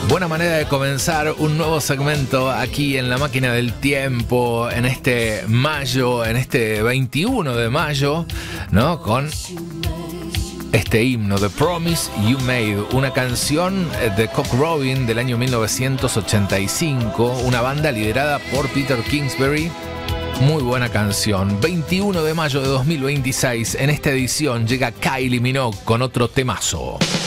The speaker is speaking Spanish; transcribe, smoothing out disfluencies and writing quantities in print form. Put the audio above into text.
Buena manera de comenzar un nuevo segmento aquí en La Máquina del Tiempo, en este mayo, en este 21 de mayo, ¿no? Con este himno, The Promise You Made, una canción de Cock Robin del año 1985, una banda liderada por Peter Kingsbury. Muy buena canción. 21 de mayo de 2026, en esta edición llega Kylie Minogue con otro temazo.